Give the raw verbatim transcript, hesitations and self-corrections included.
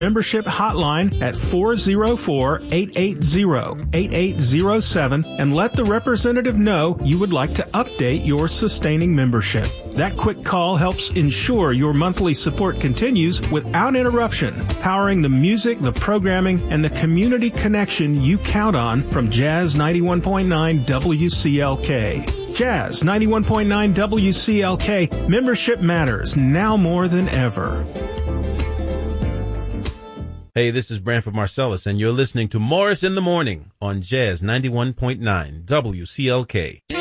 membership hotline at four oh four, eight eight zero, eight eight zero seven and let the representative know you would like to update your sustaining membership. That quick call helps ensure your monthly support continues without interruption, powering the music, the programming, and the community connection you count on from Jazz ninety-one point nine W C L K. Jazz ninety-one point nine W C L K. Membership matters now more than ever. Hey, this is Branford Marcellus, and you're listening to Morris in the Morning on Jazz ninety-one point nine W C L K.